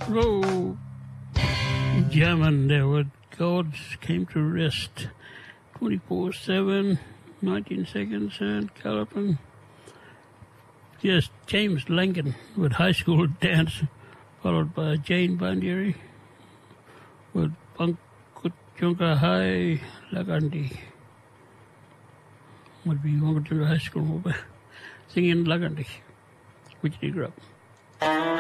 Go jamming there with Gods Came to Rest. 24/7, 19 seconds and galloping. Yes, James Lincoln with High School Dance, followed by Jane Bandieri with Junka High Lagandi. Would be going to high school, singing Lagandi, which they grew up.